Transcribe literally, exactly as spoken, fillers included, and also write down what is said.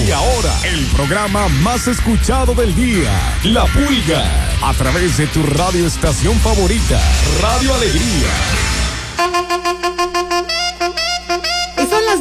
Y ahora, el programa más escuchado del día, La Pulga, a través de tu radioestación favorita, Radio Alegría.